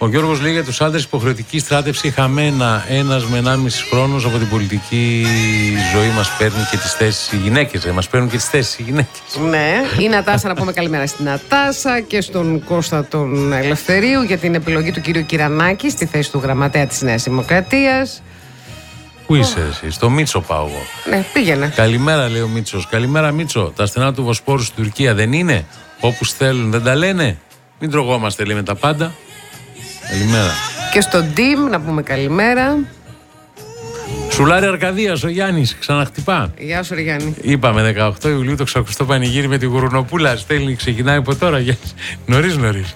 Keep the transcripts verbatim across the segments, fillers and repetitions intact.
Ο Γιώργος λέει για τους άντρες υποχρεωτική στράτευση χαμένα ένας με ενάμιση χρόνος από την πολιτική ζωή μας παίρνει και τις θέσεις οι γυναίκες. Ε, μας παίρνουν και τις θέσεις οι γυναίκες. Ναι, η Νατάσα, να πούμε καλημέρα στην Νατάσα και στον Κώστα τον Ελευθερίου για την επιλογή του κυρίου Κυρανάκη στη θέση του γραμματέα της Νέας Δημοκρατίας. Πού είσαι oh. εσύ, στο Μίτσο πάω εγώ. Ναι, πήγαινε. Καλημέρα, λέει ο Μίτσος. Καλημέρα, Μίτσο. Τα στενά του Βοσπόρου στην Τουρκία δεν είναι. Όπου θέλουν δεν τα λένε. Μην τρογόμαστε, λέει, με τα πάντα. Καλημέρα. Και στον Ντίμ να πούμε καλημέρα. Σουλάρη Αρκαδίας, ο Γιάννης, ξαναχτυπά. Γεια σου, ρε Γιάννη. Είπαμε δεκαοκτώ Ιουλίου το ξακουστό πανηγύρι με τη Γουρουνοπούλα. Στέλνει, ξεκινάει από τώρα. Νωρίς, νωρίς.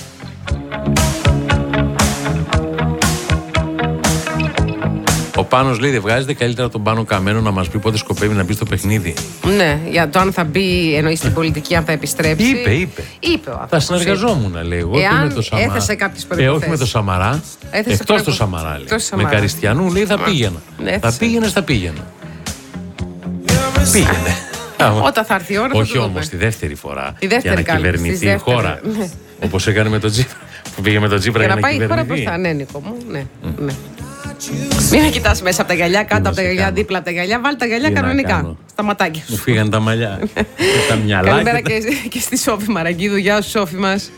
Ο Πάνος λέει: δεν βγάζετε καλύτερα τον Πάνο Καμένο να μας πει πότε σκοπεύει να μπει στο παιχνίδι? Ναι, για το αν θα μπει, εννοεί στην πολιτική, αν θα επιστρέψει. Είπε, είπε. είπε ο θα συνεργαζόμουν, λέει. Εγώ Εάν με το Σαμαρά. Έθεσε κάποιες προϋποθέσεις. Ε, όχι με το Σαμαρά. Εκτός το Σαμαρά, λέει. Εκτός Σαμαρά. Με Καριστιανού, λέει, θα πήγαινα. Ναι, θα πήγαινε, θα πήγαινα. Πήγαινε. Όταν θα έρθει η ώρα. Όχι όμως τη δεύτερη φορά. Τη δεύτερη για να κυβερνηθεί η χώρα. Ναι. Όπως έκανε με τον Τζίπρα. Που πήγε με τον Τζίπρα για, για να, να πάει η χώρα μπροστά. Ναι, Νίκο μου. Ναι. Mm. ναι. Μην με κοιτάς μέσα από τα γυαλιά, κάτω από τα γυαλιά, δίπλα από τα γυαλιά. Βάλει τα γυαλιά κανονικά. Στα ματάκια σου. Μου φύγαν τα μαλλιά. Τα μυαλά. Καλημέρα και, και στη Σόφη Μαραγκίδου. Γεια σου, Σόφη μας.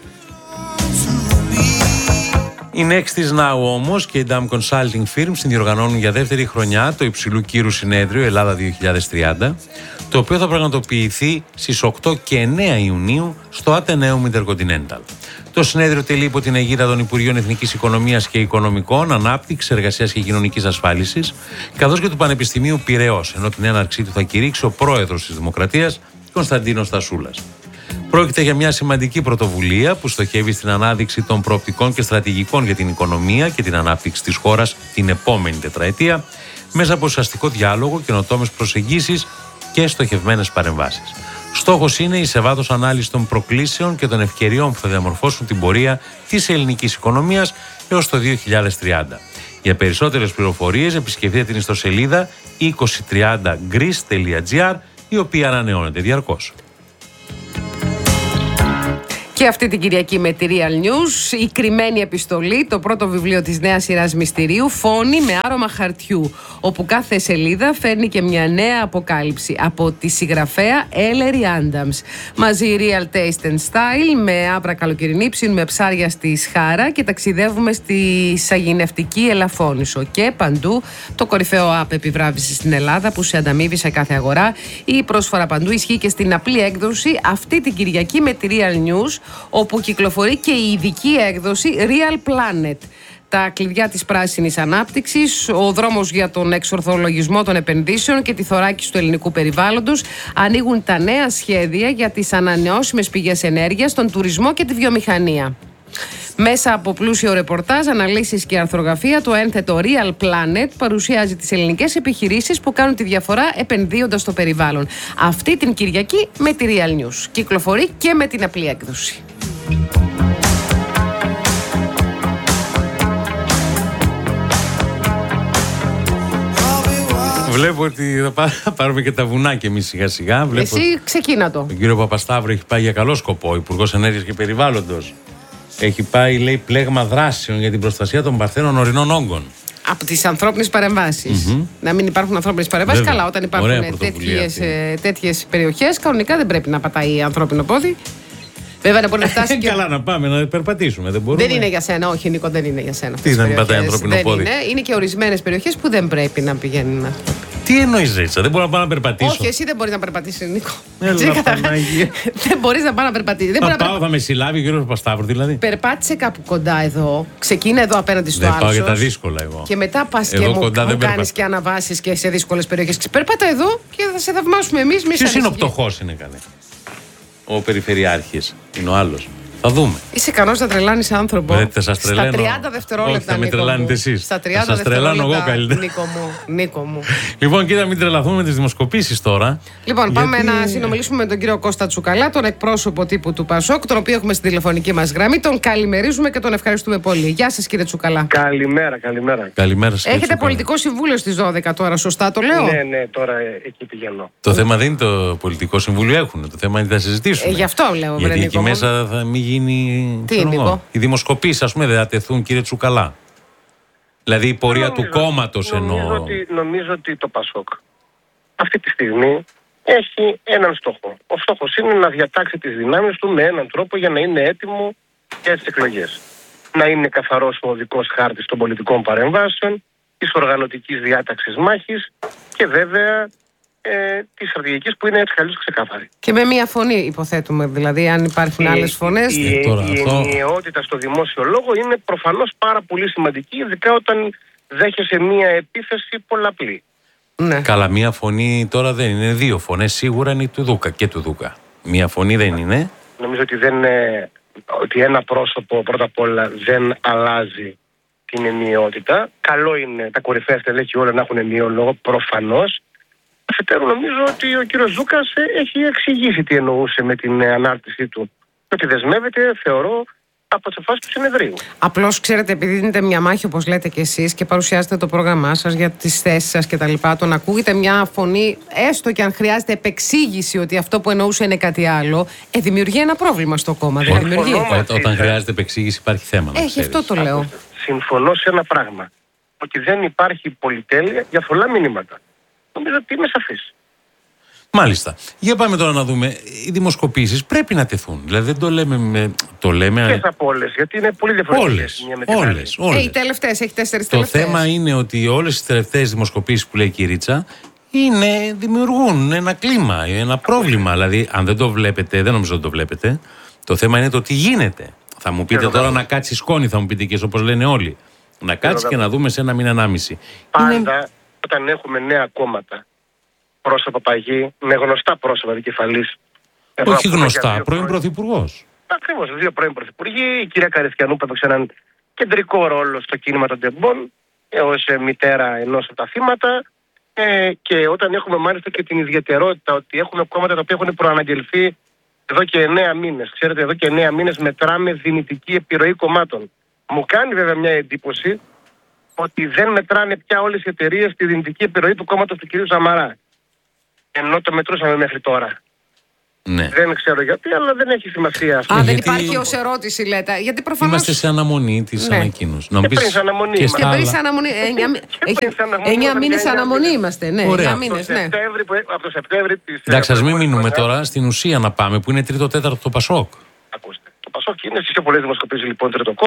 Η Next is Now όμως και η Dam Consulting Firm συνδιοργανώνουν για δεύτερη χρονιά το υψηλού κύρου συνέδριο Ελλάδα δύο χιλιάδες τριάντα, το οποίο θα πραγματοποιηθεί στις οκτώ και εννέα Ιουνίου στο Atheneum Intercontinental. Το συνέδριο τελεί υπό την αιγίδα των Υπουργείων Εθνικής Οικονομίας και Οικονομικών, Ανάπτυξης, Εργασίας και Κοινωνικής Ασφάλισης, καθώς και του Πανεπιστημίου Πειραιώς, ενώ την έναρξή του θα κηρύξει ο πρόεδρος της Δημοκρατίας, Κωνσταντίνος Στασούλας. Πρόκειται για μια σημαντική πρωτοβουλία που στοχεύει στην ανάδειξη των προοπτικών και στρατηγικών για την οικονομία και την ανάπτυξη της χώρας την επόμενη τετραετία, μέσα από ουσιαστικό διάλογο, καινοτόμες προσεγγίσεις και στοχευμένες παρεμβάσεις. Στόχος είναι η σε βάθος ανάλυση των προκλήσεων και των ευκαιριών που θα διαμορφώσουν την πορεία της ελληνικής οικονομίας έως το δύο χιλιάδες τριάντα. Για περισσότερες πληροφορίες επισκεφτείτε την ιστοσελίδα είκοσι τριάντα greece τελεία gr, η οποία ανανεώνεται διαρκώς. Και αυτή την Κυριακή με τη Real News, η κρυμμένη επιστολή, το πρώτο βιβλίο της νέας σειράς μυστηρίου, φόνη με άρωμα χαρτιού, όπου κάθε σελίδα φέρνει και μια νέα αποκάλυψη από τη συγγραφέα Ellery Adams. Μαζί Real Taste and Style, με άπρα καλοκαιρινή, ψήνουμε ψάρια στη Σχάρα και ταξιδεύουμε στη σαγηνευτική Ελαφώνησο. Και παντού το κορυφαίο app επιβράβευση στην Ελλάδα που σε ανταμείβει σε κάθε αγορά. Η πρόσφορα παντού ισχύει και στην απλή έκδοση αυτή την Κυριακή με τη Real News, όπου κυκλοφορεί και η ειδική έκδοση Real Planet. Τα κλειδιά της πράσινης ανάπτυξης, ο δρόμος για τον εξορθολογισμό των επενδύσεων και τη θωράκιση του ελληνικού περιβάλλοντος ανοίγουν τα νέα σχέδια για τις ανανεώσιμες πηγές ενέργειας, τον τουρισμό και τη βιομηχανία. Μέσα από πλούσιο ρεπορτάζ, αναλύσεις και αρθρογραφία, το ένθετο Real Planet παρουσιάζει τις ελληνικές επιχειρήσεις που κάνουν τη διαφορά επενδύοντας στο περιβάλλον. Αυτή την Κυριακή με τη Real News. Κυκλοφορεί και με την απλή έκδοση. Βλέπω ότι θα πάρουμε και τα βουνάκια εμείς σιγά σιγά. Βλέπω Εσύ ξεκίνα το. Τον κύριο Παπασταύρο έχει πάει για καλό σκοπό, Υπουργός Ενέργειας και Περιβάλλοντος. Έχει πάει, λέει, πλέγμα δράσεων για την προστασία των παρθένων ορεινών όγκων. Από τις ανθρώπινες παρεμβάσεις. Mm-hmm. Να μην υπάρχουν ανθρώπινες παρεμβάσεις. Καλά, όταν υπάρχουν τέτοιες, τέτοιες περιοχές, κανονικά δεν πρέπει να πατάει ανθρώπινο πόδι. Βέβαια, να μπορεί να φτάσει. Και... Καλά, να πάμε να περπατήσουμε. Δεν, μπορούμε. δεν είναι για σένα, όχι, Νίκο, δεν είναι για σένα. Τι να μην πατάει ανθρώπινο δεν πόδι. Είναι. είναι και ορισμένες περιοχές που δεν πρέπει να πηγαίνουν άνθρωποι. Τι εννοείς, Ρίτσα, δεν μπορώ να πάω να περπατήσω. Όχι, εσύ δεν μπορείς να περπατήσεις, Νίκο. Έλα, δεν μπορείς να πάω να περπατήσεις. Θα πάω, να... θα με συλλάβει ο κύριος Παπασταύρου, δηλαδή. Περπάτησε κάπου κοντά εδώ, ξεκίνα εδώ απέναντι στο άλσος. Δεν πάω για τα δύσκολα εγώ. Και μετά πας και μου κάνεις και αναβάσεις και σε δύσκολες περιοχές. Περπάτα εδώ και θα σε θαυμάσουμε εμείς. Ποιος είναι ο πτωχός, είναι καλέ. Ο περιφερειάρχης είναι ο άλλος. Θα δούμε. Είσαι ικανός να τρελάνεις άνθρωπο. Βρετε, σας στα τριάντα δευτερόλεπτα. Όχι, θα με τρελάνετε εσείς. Στα τριάντα δευτερόλεπτα. Νίκο μου, Νίκο μου. Λοιπόν, κοίτα, μην τρελαθούμε με τις δημοσκοπήσεις τώρα. Λοιπόν, γιατί... πάμε να συνομιλήσουμε με τον κύριο Κώστα Τσουκαλά, τον εκπρόσωπο τύπου του ΠΑΣΟΚ, τον οποίο έχουμε στη τηλεφωνική μας γραμμή. Τον καλημερίζουμε και τον ευχαριστούμε πολύ. Γεια σας, κύριε Τσουκαλά. Καλημέρα, καλημέρα. Καλημέρα σας. Έχετε πολιτικό συμβούλιο στις δώδεκα τώρα, σωστά το λέω? Ναι, ναι, τώρα εκεί πηγαίνω. Το θέμα δεν είναι το πολιτικό συμβούλιο, έχουν. Το θέμα είναι να συζητήσουμε. Ε, γι' αυτό λέω, γιατί εκεί μέσα θα μην γίνει. Τι είναι, Νίκο? Οι δημοσκοπήσεις, ας πούμε, δεν θα τεθούν, κύριε Τσουκαλά? Δηλαδή η πορεία νομίζω, του κόμματος εννοώ. Νομίζω ότι, νομίζω ότι το ΠΑΣΟΚ αυτή τη στιγμή έχει έναν στόχο. Ο στόχος είναι να διατάξει τις δυνάμεις του με έναν τρόπο για να είναι έτοιμο για τις εκλογές. Να είναι καθαρός ο οδικός χάρτης των πολιτικών παρεμβάσεων, της οργανωτικής διάταξης μάχης και βέβαια ε, της στρατηγικής που είναι έτσι καλώς ξεκάθαρη. Και με μία φωνή υποθέτουμε, δηλαδή αν υπάρχουν Η- άλλες φωνές. Η, η, τώρα η αυτό- ενιαιότητα στο δημόσιο λόγο είναι προφανώς πάρα πολύ σημαντική, ειδικά όταν δέχεσαι μία επίθεση πολλαπλή. Ναι. Καλά, μία φωνή τώρα δεν είναι. Δύο φωνές σίγουρα είναι του Δούκα και του Δούκα. Μία φωνή δεν είναι. Νομίζω ότι, δεν, ε, ότι ένα πρόσωπο πρώτα απ' όλα δεν αλλάζει την ενιαιότητα. Καλό είναι τα κορυφαία στελέχη όλα να έχουν ενιαίο λόγο, προφανώς. Αφετέρου νομίζω ότι ο κύριος Δούκας ε, έχει εξηγήσει τι εννοούσε με την ε, ανάρτησή του. Ότι δεσμεύεται, θεωρώ, από τις αποφάσεις του συνεδρίου. Απλώς ξέρετε, επειδή δίνετε μια μάχη, όπως λέτε και εσείς, και παρουσιάζετε το πρόγραμμά σας για τις θέσεις σας κτλ., το να ακούγεται μια φωνή, έστω και αν χρειάζεται επεξήγηση ότι αυτό που εννοούσε είναι κάτι άλλο, ε, δημιουργεί ένα πρόβλημα στο κόμμα. Δεν Συμφωνώ δημιουργεί. μαζί Ό, όταν σας. χρειάζεται επεξήγηση υπάρχει θέμα. να Έχει ξέρεις. αυτό το λέω. Συμφωνώ σε ένα πράγμα. Ότι δεν υπάρχει πολυτέλεια για πολλά μηνύματα. Νομίζω ότι είμαι σαφής. Μάλιστα. Για πάμε τώρα να δούμε. Οι δημοσκοπήσεις πρέπει να τεθούν. Δηλαδή δεν το λέμε. Με... Το λέμε. Ποιες από όλες, γιατί είναι πολύ διαφορετικές. Όλες. μία με την άλλη. Όλες. Ε, όλες. οι τελευταίες, έχει τέσσερις Το τελευταίες. θέμα είναι ότι όλες τις τελευταίες δημοσκοπήσεις που λέει η Κυρίτσα είναι, δημιουργούν ένα κλίμα, ένα πρόβλημα. Δηλαδή, αν δεν το βλέπετε, δεν νομίζω ότι το βλέπετε. Το θέμα είναι το τι γίνεται. Θα μου πείτε Θέλω τώρα να να κάτσει σκόνη, θα μου πείτε και όπως λένε όλοι. Να κάτσει να και να δούμε σε ένα μήνα, ενάμιση. Πάντα Είναι... όταν έχουμε νέα κόμματα, πρόσωπα παγί, με γνωστά πρόσωπα δικεφαλής. εδώ Όχι από γνωστά, δύο πρώην χρόνια. πρωθυπουργός. Ακριβώς, δύο πρώην πρωθυπουργοί, η κυρία Καριστιανού που έπαιξε έναν κεντρικό ρόλο στο κίνημα των τεμπών, ως ε, μητέρα ενός από τα θύματα. Ε, και όταν έχουμε μάλιστα και την ιδιαιτερότητα ότι έχουμε κόμματα τα οποία έχουν προαναγγελθεί εδώ και εννέα μήνες. Ξέρετε, εδώ και εννέα μήνες μετράμε δυνητική επιρροή κομμάτων. Μου κάνει βέβαια μια εντύπωση ότι δεν μετράνε πια όλες οι εταιρείες τη δυνητική επιρροή του κόμματος του κ. Σαμαρά. Ενώ το μετρούσαμε μέχρι τώρα. Ναι. Δεν ξέρω γιατί, αλλά δεν έχει σημασία αυτό. Α, δεν Γιατί- υπάρχει ως ερώτηση, λέτε. Γιατί προφανώς. Είμαστε σε αναμονή της Ναι. ανακοίνωσης. Να Και πεις πριν σε αναμονή και είμαστε. Και στα πριν άλλα. σε αναμονή. εννιά μη- Και έχει- πριν σε αναμονή εννιά είμαστε, μήνες εννιά αναμονή μήνες. είμαστε. Ναι, Ωραία. εννιά Από το μήνες, ναι. Σεπτέμβρη που- από το Σεπτέμβρη της. Εντάξει, ας μην προηγούμενης μείνουμε χρονιάς. τώρα στην ουσία να πάμε, που είναι τρίτο τέταρτο το Πασόκ. Ακούστε. Το Πασόκ είναι στις πιο πολλές δημοσκοπήσεις λοιπόν τρίτο κόμμα.